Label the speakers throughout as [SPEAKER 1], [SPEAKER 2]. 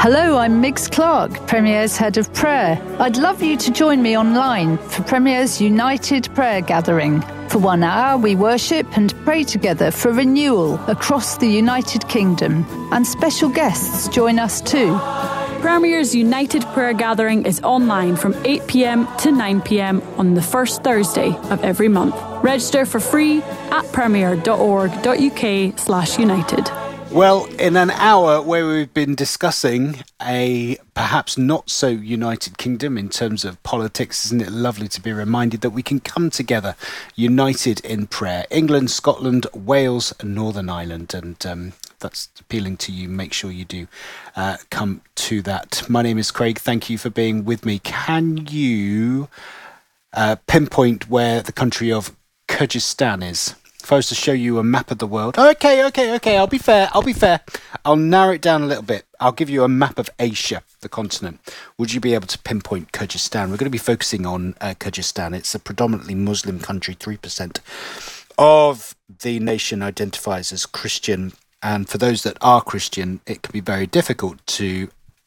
[SPEAKER 1] Hello, I'm Migs Clark, Premier's Head of Prayer. I'd love you to join me online for Premier's United Prayer Gathering. For 1 hour, we worship and pray together for renewal across the United Kingdom. And special guests join us too.
[SPEAKER 2] Premier's United Prayer Gathering is online from 8 p.m. to 9 p.m. on the first Thursday of every month. Register for free at premier.org.uk/united.
[SPEAKER 3] Well, in an hour where we've been discussing a perhaps not so United Kingdom in terms of politics, isn't it lovely to be reminded that we can come together united in prayer? England, Scotland, Wales, and Northern Ireland. And that's appealing to you. Make sure you do come to that. My name is Craig. Thank you for being with me. Can you pinpoint where the country of Kyrgyzstan is? If I was to show you a map of the world, okay, I'll be fair. I'll narrow it down a little bit. I'll give you a map of Asia, the continent. Would you be able to pinpoint Kyrgyzstan? We're going to be focusing on Kyrgyzstan. It's a predominantly Muslim country. 3% of the nation identifies as Christian. And for those that are Christian, it can be very difficult to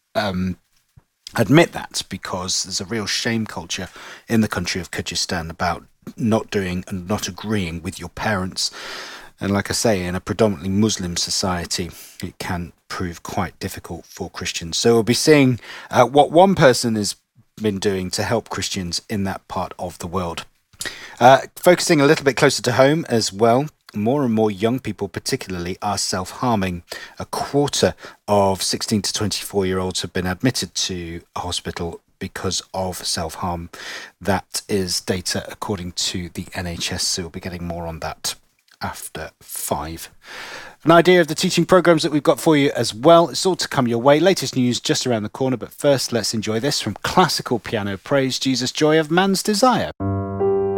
[SPEAKER 3] admit that, because there's a real shame culture in the country of Kyrgyzstan about not doing and not agreeing with your parents. And like I say, in a predominantly Muslim society, it can prove quite difficult for Christians. So we'll be seeing what one person has been doing to help Christians in that part of the world. Focusing a little bit closer to home as well, more and more young people particularly are self-harming. A quarter of 16 to 24-year-olds have been admitted to a hospital because of self-harm. That is data according to the NHS, so we'll be getting more on that after 5. An idea of the teaching programmes that we've got for you as well. It's all to come your way. Latest news just around the corner, but first let's enjoy this from classical piano praise, Jesus, Joy of Man's Desire.